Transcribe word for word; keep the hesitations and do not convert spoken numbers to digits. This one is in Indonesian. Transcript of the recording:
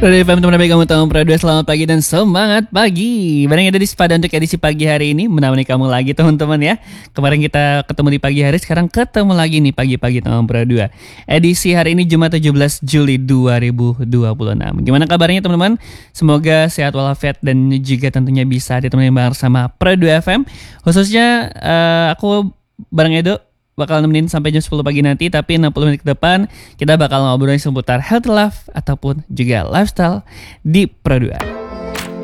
Radio F M teman baik kamu tahu Pradua, selamat pagi dan semangat pagi. Barang ada di Sepada untuk edisi pagi hari ini menemani kamu lagi teman-teman ya. Kemarin kita ketemu di pagi hari, sekarang ketemu lagi nih pagi-pagi teman Pradua. Edisi hari ini Jumat tujuh belas Juli dua ribu dua puluh enam. Gimana kabarnya teman-teman? Semoga sehat walafiat dan juga tentunya bisa ditemani bersama Pradua F M. Khususnya uh, aku bareng Edo bakal nemenin sampai jam sepuluh pagi nanti, tapi enam puluh menit ke depan kita bakal ngobrolin seputar health life ataupun juga lifestyle di Pradua.